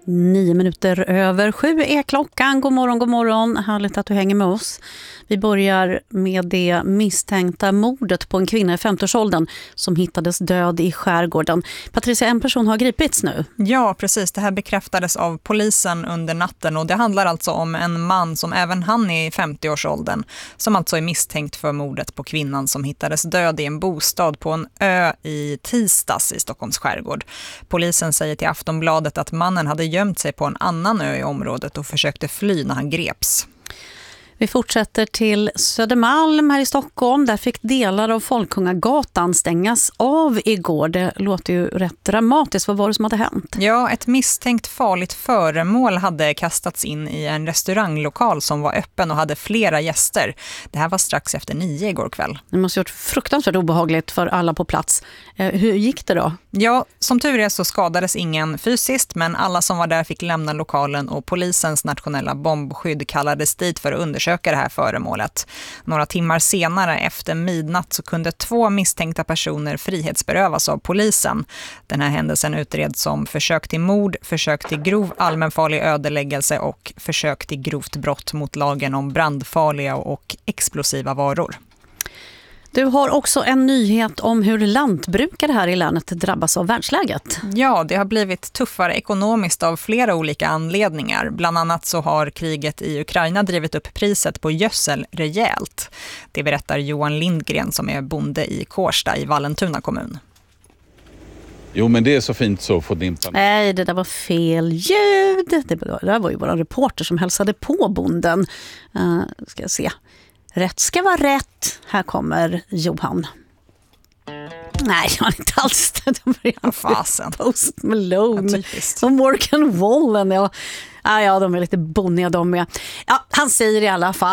7:09 är klockan. God morgon. Härligt att du hänger med oss. Vi börjar med det misstänkta mordet på en kvinna i 50-årsåldern som hittades död i skärgården. Patricia, en person har gripits nu. Ja, precis. Det här bekräftades av polisen under natten och det handlar alltså om en man som även han är i 50-årsåldern som alltså är misstänkt för mordet på kvinnan som hittades död i en bostad på en ö i tisdags i Stockholms skärgård. Polisen säger till Aftonbladet att mannen hade gömt sig på en annan ö i området och försökte fly när han greps. Vi fortsätter till Södermalm här i Stockholm. Där fick delar av Folkungagatan stängas av igår. Det låter ju rätt dramatiskt. Vad var det som hade hänt? Ja, ett misstänkt farligt föremål hade kastats in i en restauranglokal som var öppen och hade flera gäster. Det här var strax efter 9 igår kväll. Det måste ha gjort fruktansvärt obehagligt för alla på plats. Hur gick det då? Ja, som tur är så skadades ingen fysiskt, men alla som var där fick lämna lokalen och polisens nationella bombskydd kallades dit för att undersöka det här föremålet. Några timmar senare efter midnatt så kunde 2 misstänkta personer frihetsberövas av polisen. Den här händelsen utreds som försök till mord, försök till grov allmänfarlig ödeläggelse och försök till grovt brott mot lagen om brandfarliga och explosiva varor. Du har också en nyhet om hur lantbrukare här i länet drabbas av världsläget. Ja, det har blivit tuffare ekonomiskt av flera olika anledningar. Bland annat så har kriget i Ukraina drivit upp priset på gödsel rejält. Det berättar Johan Lindgren som är bonde i Kårsta i Vallentuna kommun. Jo, men det är så fint så för dimpa. Nej, det där var fel ljud. Det där var ju våra reporter som hälsade på bonden. Ska jag se. Rätt ska vara rätt. Här kommer Johan. Nej, jag har inte alls det. Fasen. Post Malone. Ja, och Morgan Wallen. Ja, de är lite bonniga de med. Ja, han säger i alla fall